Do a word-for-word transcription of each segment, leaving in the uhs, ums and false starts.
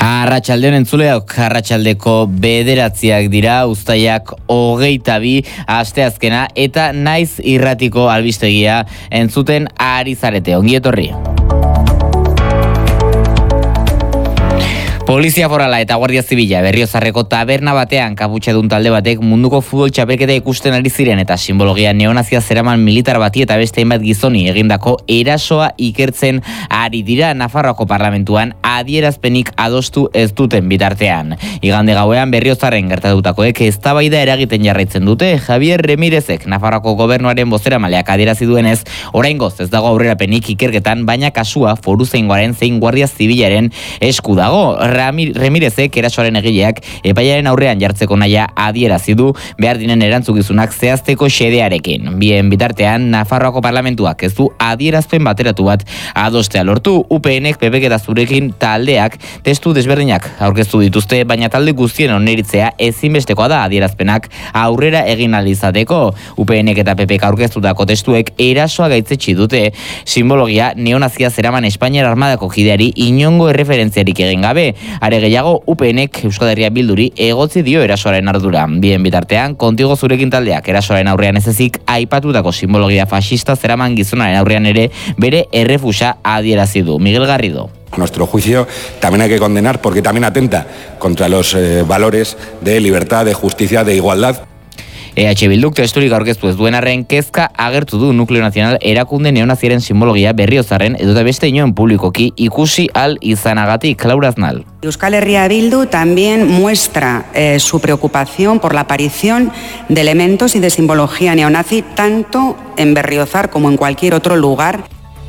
Arratsaldeon entzuleok, arratsaldeko bederatziak dira, uztaiak hogeita bi asteazkena eta naiz irratiko albistegia entzuten ari zarete. Ongi etorri. Polizia forala eta Guardia Zibila Berriozarreko taberna batean kaputxadun talde batek munduko futbol txapelketa ikusten ari ziren eta simbologia neonazia zeraman militar bati eta beste hainbat gizoni egindako erasoa ikertzen ari dira Nafarroako parlamentuan adierazpenik adostu ez duten bitartean. Igande gauean Berriozarren gertatutakoek eztabaida eragiten jarraitzen dute. Javier Remirezek Nafarroako gobernuaren bozeramaleak adierazi duenez, oraingoz ez dago aurrerapenik ikerketan, baina kasua foruzaingoaren zein Guardia Zibilaren esku dago. Remirezek erasoaren egileak epaiaren aurrean jartzeko nahia adierazi du behar dinen erantzukizunak zehazteko xedearekin. Bien bitartean, Nafarroako parlamentuak ez du adierazpen bateratu bat adostea lortu. U P Nek P Pk eta zurekin taldeak testu desberdinak aurkeztu dituzte, baina talde guztien oneritzea ezinbestekoa da adierazpenak aurrera egin ahal izateko. U P Nek eta P Pk aurkeztutako testuek erasoa gaitzetsi dute, simbologia neonazia zeraman Espainiar Armadako kideari inongo erreferentziarik egin gabe. Are gehiago, U P Nek Euskal Herria Bilduri egotzi dio erasoaren ardura. Bien bitartean, Kontigo zurekin taldeak erasoaren aurrean ez ezik aipatutako simbologia faxista zeraman gizonaren aurrean ere bere errefusa adierazi du. Miguel Garrido. A nuestro juicio también hay que condenar porque también atenta contra los eh, valores de libertad, de justicia, de igualdad. E H Bilduk testurik aurkeztu ez duen arren kezka agertu du Nukleo Nazional erakunde neonaziaren simbologia Berriozarren edota beste inoen publikoki ikusi al izanagatik. Laura Aznal. Euskal Herria Bildu también muestra eh, su preocupación por la aparición de elementos y de simbología neonazi tanto en Berriozar como en cualquier otro lugar.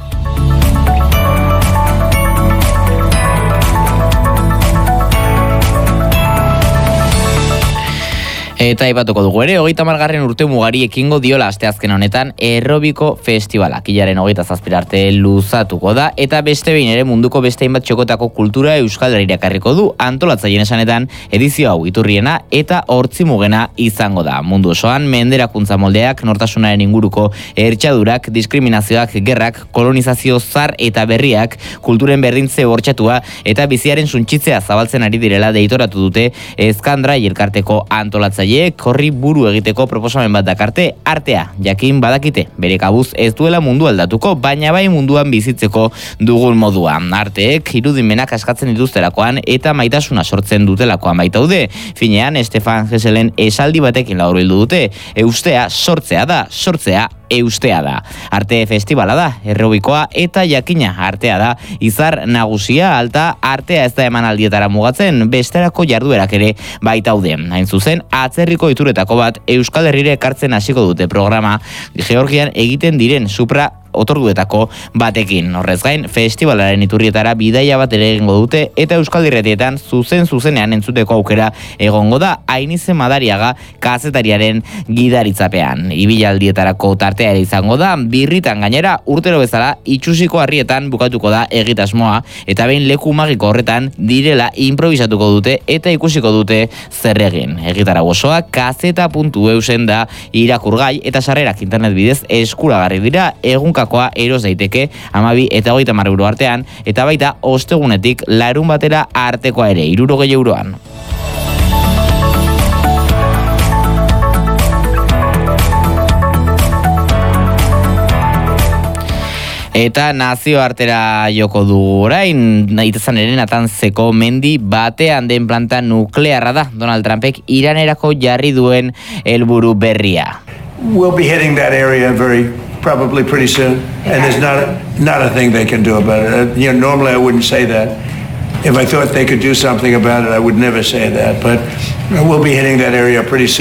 Eta aipatuko dugu ere, hogeita hamargarren urte mugari ekingo diola asteazken honetan Errobiko Festivalak. Hilaren hogeita zazpirarte luzatuko da, eta beste behin ere munduko beste hainbat txokotako kultura Euskal Herrira ekarriko du, antolatzaileen esanetan edizio hau iturriena eta hortzimugena izango da. Mundu osoan menderakuntza moldeak, nortasunaren inguruko ertxadurak, diskriminazioak, gerrak, kolonizazio zar eta berriak, kulturen berdintze bortxatua eta biziaren suntxitzea zabaltzen ari direla deitoratu dute Eskandra elkarteko antolatzaile. Horri buru egiteko proposamen bat dakarte, artea, jakin badakite, bere kabuz ez duela mundu aldatuko, baina bai munduan bizitzeko dugun moduan. Arteek irudimenak askatzen dituzterakoan eta maitasuna sortzen dutelakoan baitaude. Finean, Stefan Hesselen esaldi batekin laurbildu dute, eustea sortzea da, sortzea eustea da. Arte festivala da, errobikoa eta jakina artea da, izar nagusia alta artea ez da emanaldietara mugatzen, besterako jarduerak ere baitaude. Hain zuzen, atzerriko ituretako bat Euskal Herrira ekartzen hasiko dute programa Georgian egiten diren supra otorduetako batekin. Horrez gain, festivalaren iturrietara bidaia bat ere egingo dute eta Euskal Irratietan zuzen zuzenean entzuteko aukera egongo da Ainize Madariaga kazetariaren gidaritzapean. Ibilaldietarako tartea ere izango da, birritan gainera urtero bezala itxusiko harrietan bukatuko da egitasmoa eta behin leku magiko horretan direla improvisatuko dute eta ikusiko dute zer egin. Egitara osoa kazeta puntu eusen da irakurgai eta sarrerak internet bidez eskuragarri dira, egunka eros daiteke hamabi eta hogeita hamar euro artean, eta baita ostegunetik larun batera artekoa ere, hirurogei euroan. Eta nazioartera joko du orain, itezan ere Natanzeko mendi batean den planta nuklearra da. Donald Trumpek Iranerako jarri duen helburu berria. We'll be hitting that area very probably pretty soon, and there's not a, not a thing they can do about it. Uh, you know, normally I wouldn't say that. If I thought they could do something about it, I would never say that. But we'll be hitting that area pretty soon.